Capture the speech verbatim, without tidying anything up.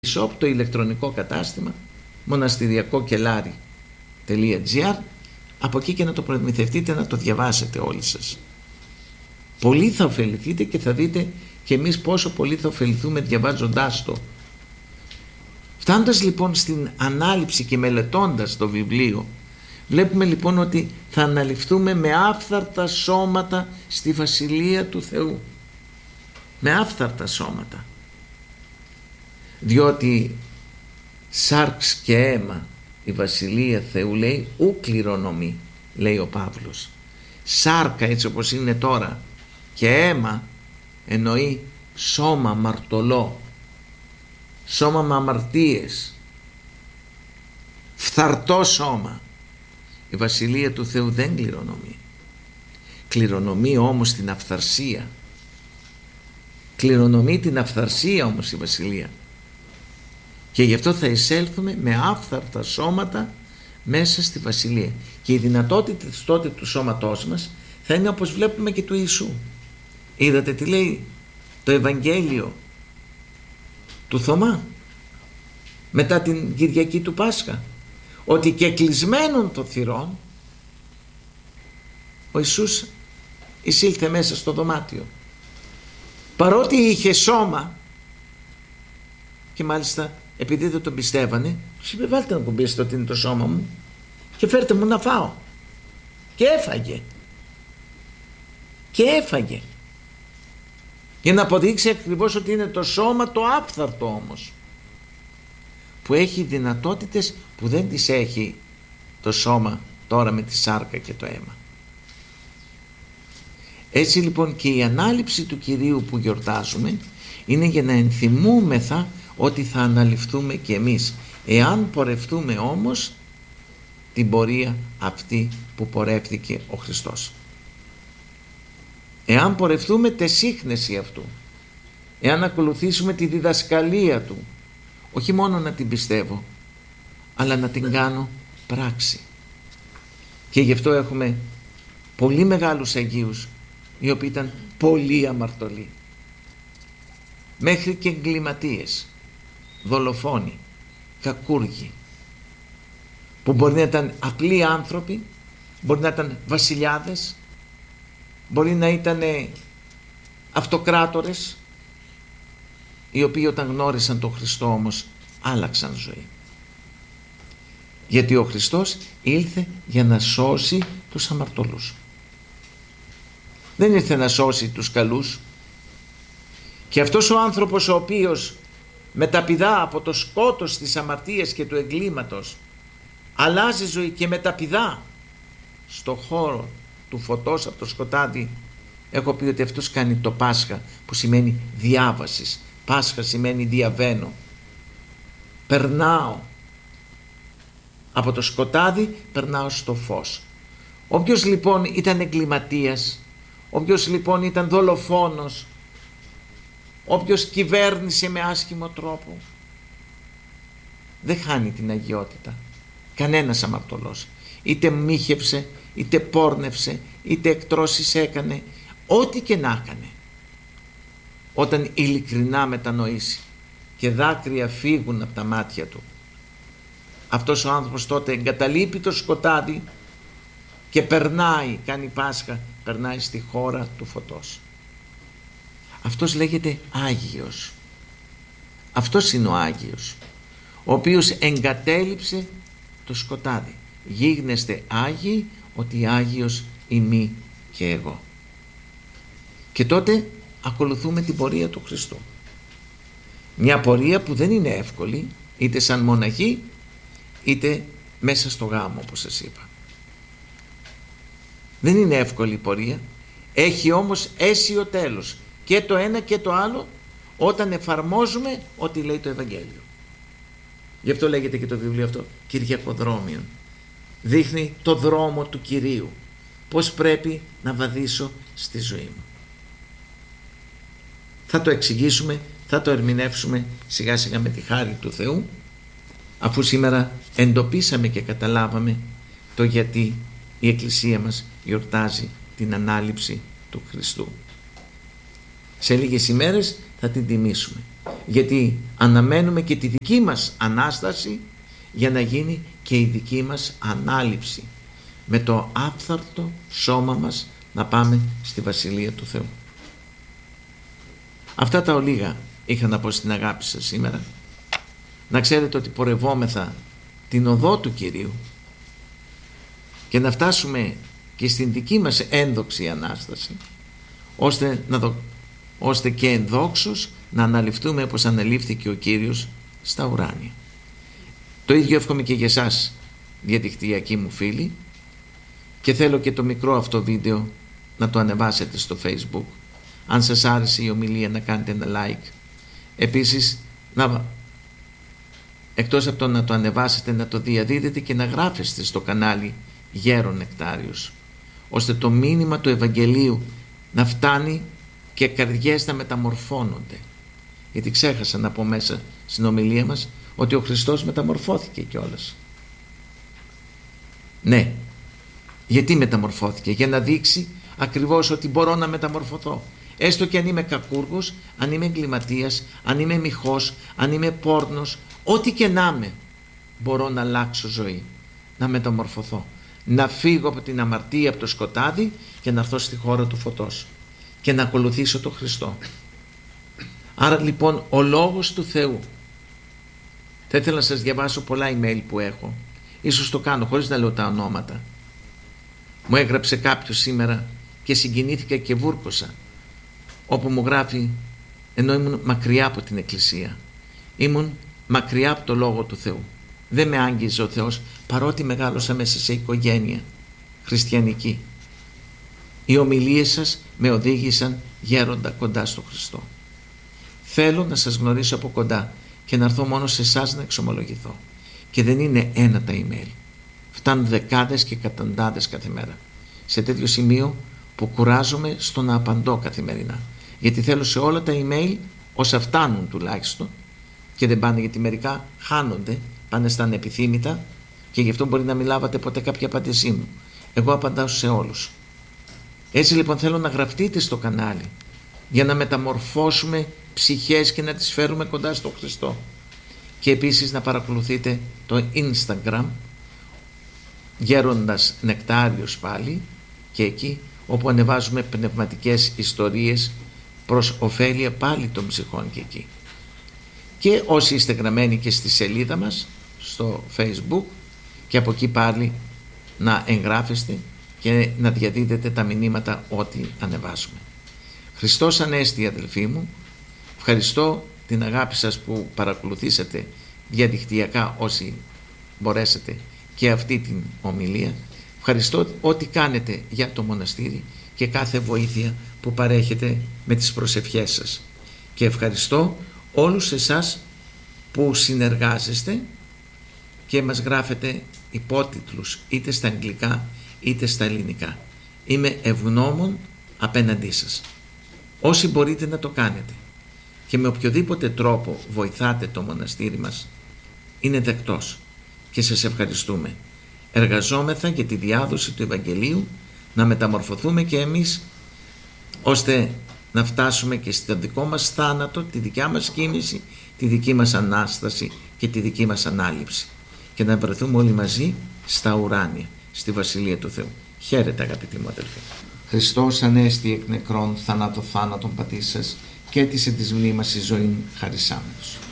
shop, το ηλεκτρονικό κατάστημα μοναστηριακό κελάρι τελεία τζι άρ, από εκεί και να το προμηθευτείτε, να το διαβάσετε όλοι σας. Πολύ θα ωφεληθείτε και θα δείτε και εμείς πόσο πολύ θα ωφεληθούμε διαβάζοντάς το. Φτάνοντας λοιπόν στην ανάληψη και μελετώντας το βιβλίο, βλέπουμε λοιπόν ότι θα αναλυφθούμε με άφθαρτα σώματα στη Βασιλεία του Θεού. Με άφθαρτα σώματα. Διότι σάρξ και αίμα η Βασιλεία Θεού, λέει, ου κληρονομεί, λέει ο Παύλος. Σάρκα έτσι όπως είναι τώρα και αίμα εννοεί σώμα μαρτωλό, σώμα με αμαρτίες, φθαρτό σώμα. Η Βασιλεία του Θεού δεν κληρονομεί. Κληρονομεί όμως την αυθαρσία. Κληρονομεί την αυθαρσία όμως η Βασιλεία. Και γι' αυτό θα εισέλθουμε με άφθαρτα σώματα μέσα στη Βασιλεία. Και η δυνατότητα τότε του σώματός μας θα είναι όπως βλέπουμε και του Ιησού. Είδατε τι λέει το Ευαγγέλιο του Θωμά μετά την Κυριακή του Πάσχα, ότι και κλεισμένων των θυρών ο Ιησούς εισήλθε μέσα στο δωμάτιο, παρότι είχε σώμα, και μάλιστα επειδή δεν τον πιστεύανε, τους είπε, βάλτε να κουμπίσετε ότι είναι το σώμα μου και φέρτε μου να φάω. Και έφαγε. Και έφαγε. Για να αποδείξει ακριβώς ότι είναι το σώμα το άφθαρτο όμως, που έχει δυνατότητες που δεν τις έχει το σώμα τώρα με τη σάρκα και το αίμα. Έτσι λοιπόν και η ανάληψη του Κυρίου που γιορτάζουμε είναι για να ενθυμούμεθα ότι θα αναληφθούμε και εμείς, εάν πορευτούμε όμως την πορεία αυτή που πορεύτηκε ο Χριστός. Εάν πορευτούμε τη σύχνεση αυτού, εάν ακολουθήσουμε τη διδασκαλία του, όχι μόνο να την πιστεύω, αλλά να την κάνω πράξη. Και γι' αυτό έχουμε πολύ μεγάλους Αγίους, οι οποίοι ήταν πολύ αμαρτωλοί, μέχρι και εγκληματίες, δολοφόνοι, κακούργοι, που μπορεί να ήταν απλοί άνθρωποι, μπορεί να ήταν βασιλιάδες, μπορεί να ήταν αυτοκράτορες, οι οποίοι όταν γνώρισαν τον Χριστό όμως άλλαξαν ζωή. Γιατί ο Χριστός ήλθε για να σώσει τους αμαρτωλούς. Δεν ήρθε να σώσει τους καλούς. Και αυτός ο άνθρωπος ο οποίος μεταπηδά από το σκότος της αμαρτίας και του εγκλήματος, αλλάζει ζωή και μεταπηδά στο χώρο του φωτός από το σκοτάδι. Έχω πει ότι αυτός κάνει το Πάσχα, που σημαίνει διάβασης. Πάσχα σημαίνει διαβαίνω. Περνάω από το σκοτάδι, περνάω στο φως. Όποιος λοιπόν ήταν εγκληματίας, όποιος λοιπόν ήταν δολοφόνος, όποιος κυβέρνησε με άσχημο τρόπο, δεν χάνει την αγιότητα. Κανένας αμαρτωλός. Είτε μύχεψε, είτε πόρνευσε, είτε εκτρώσεις έκανε, ό,τι και να έκανε. Όταν ειλικρινά μετανοήσει και δάκρυα φύγουν από τα μάτια του, αυτός ο άνθρωπος τότε εγκαταλείπει το σκοτάδι και περνάει, κάνει Πάσχα, περνάει στη χώρα του φωτός. Αυτός λέγεται Άγιος. Αυτός είναι ο Άγιος, ο οποίος εγκατέλειψε το σκοτάδι. Γίγνεστε Άγιοι, ότι Άγιος ημί και εγώ. Και τότε ακολουθούμε την πορεία του Χριστού. Μια πορεία που δεν είναι εύκολη, είτε σαν μοναχοί, είτε μέσα στο γάμο, όπως σας είπα. Δεν είναι εύκολη η πορεία, έχει όμως αίσιο τέλος. Και το ένα και το άλλο όταν εφαρμόζουμε ό,τι λέει το Ευαγγέλιο. Γι' αυτό λέγεται και το βιβλίο αυτό Κυριακοδρόμιον. Δείχνει το δρόμο του Κυρίου, πώς πρέπει να βαδίσω στη ζωή μου. Θα το εξηγήσουμε, θα το ερμηνεύσουμε σιγά σιγά με τη χάρη του Θεού, αφού σήμερα εντοπίσαμε και καταλάβαμε το γιατί η Εκκλησία μας γιορτάζει την ανάληψη του Χριστού. Σε λίγες ημέρες θα την τιμήσουμε. γιατί αναμένουμε και τη δική μας Ανάσταση για να γίνει και η δική μας ανάληψη, με το άφθαρτο σώμα μας να πάμε στη Βασιλεία του Θεού. Αυτά τα ολίγα είχα να πω στην αγάπη σας σήμερα. Να ξέρετε ότι πορευόμεθα την οδό του Κυρίου και να φτάσουμε και στην δική μας ένδοξη Ανάσταση, ώστε, να δο... ώστε και ενδόξως να αναληφθούμε όπως αναλήφθηκε ο Κύριος στα ουράνια. Το ίδιο εύχομαι και για εσάς, διαδικτυακοί μου φίλοι, και θέλω και το μικρό αυτό βίντεο να το ανεβάσετε στο Facebook. Αν σας άρεσε η ομιλία, να κάνετε ένα like. Επίσης, να, εκτός από το να το ανεβάσετε, να το διαδίδετε και να γράφεστε στο κανάλι Γέρον Νεκτάριος, ώστε το μήνυμα του Ευαγγελίου να φτάνει και καρδιές να μεταμορφώνονται. Γιατί ξέχασα να πω μέσα στην ομιλία μας ότι ο Χριστός μεταμορφώθηκε κιόλας. Ναι, γιατί μεταμορφώθηκε? Για να δείξει ακριβώς ότι μπορώ να μεταμορφωθώ. Έστω και αν είμαι κακούργος, αν είμαι εγκληματίας, αν είμαι μοιχός, αν είμαι πόρνος, ό,τι και να είμαι, μπορώ να αλλάξω ζωή, να μεταμορφωθώ, να φύγω από την αμαρτία, από το σκοτάδι και να έρθω στη χώρα του φωτός και να ακολουθήσω τον Χριστό. Άρα λοιπόν ο Λόγος του Θεού, θα ήθελα να σας διαβάσω πολλά email που έχω, ίσως το κάνω χωρίς να λέω τα ονόματα. Μου έγραψε κάποιος σήμερα και συγκινήθηκα και βούρκωσα, όπου μου γράφει, ενώ ήμουν μακριά από την Εκκλησία, ήμουν μακριά από το Λόγο του Θεού, δεν με άγγιζε ο Θεός, παρότι μεγάλωσα μέσα σε οικογένεια χριστιανική. Οι ομιλίες σας με οδήγησαν γέροντα κοντά στο Χριστό. Θέλω να σας γνωρίσω από κοντά και να έρθω μόνο σε εσάς να εξομολογηθώ. Και δεν είναι ένα τα email. Φτάνουν δεκάδες και εκατοντάδες κάθε μέρα. Σε τέτοιο σημείο που κουράζομαι στο να απαντώ καθημερινά. Γιατί θέλω σε όλα τα email, όσα φτάνουν τουλάχιστον, και δεν πάνε, γιατί μερικά χάνονται, πάνε στα ανεπιθύμητα και γι' αυτό μπορεί να μην λάβατε ποτέ κάποια απάντησή μου. Εγώ απαντάω σε όλους. Έτσι λοιπόν θέλω να γραφτείτε στο κανάλι για να μεταμορφώσουμε ψυχές και να τις φέρουμε κοντά στο Χριστό. Και επίσης να παρακολουθείτε το Instagram Γέροντας Νεκτάριος πάλι, και εκεί όπου ανεβάζουμε πνευματικές ιστορίες προς ωφέλεια πάλι των ψυχών και εκεί. Και όσοι είστε γραμμένοι και στη σελίδα μας στο Facebook, και από εκεί πάλι να εγγράφεστε και να διαδίδετε τα μηνύματα ό,τι ανεβάζουμε. Χριστός Ανέστη, αδελφοί μου. Ευχαριστώ την αγάπη σας που παρακολουθήσατε διαδικτυακά όσοι μπορέσετε και αυτή την ομιλία. Ευχαριστώ ό,τι κάνετε για το μοναστήρι και κάθε βοήθεια που παρέχετε με τις προσευχές σας. Και ευχαριστώ όλους εσάς που συνεργάζεστε και μας γράφετε υπότιτλους είτε στα αγγλικά είτε στα ελληνικά. Είμαι ευγνώμων απέναντί σας. Όσοι μπορείτε να το κάνετε και με οποιοδήποτε τρόπο βοηθάτε το μοναστήρι μας, είναι δεκτός και σας ευχαριστούμε. Εργαζόμεθα για τη διάδοση του Ευαγγελίου, να μεταμορφωθούμε και εμείς, ώστε να φτάσουμε και στο δικό μας θάνατο, τη δικιά μας κίνηση, τη δική μας Ανάσταση και τη δική μας ανάληψη, και να βρεθούμε όλοι μαζί στα ουράνια, στη Βασιλεία του Θεού. Χαίρετε αγαπητοί μου αδελφοί. Χριστός Ανέστη εκ νεκρών θανάτω θάνατον πατήσας και έτησε της μνήμας η ζωή χαρισάμενος.